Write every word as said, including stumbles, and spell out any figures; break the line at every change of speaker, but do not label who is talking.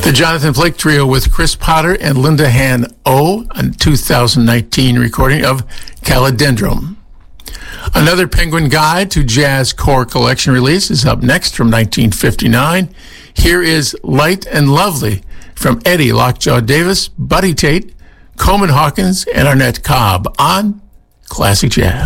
The Jonathan Blake Trio with Chris Potter and Linda Han O, a two thousand nineteen recording of Calodendrum. Another Penguin Guide to Jazz Core Collection release is up next from nineteen fifty-nine. Here is Light and Lovely from Eddie Lockjaw Davis, Buddy Tate, Coleman Hawkins, and Arnett Cobb on Classic Jazz.